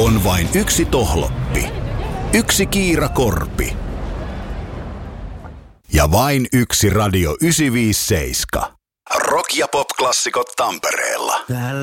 On vain yksi tohloppi, yksi Kiira Korpi ja vain yksi Radio 957. Rock- ja pop-klassikot Tampereella.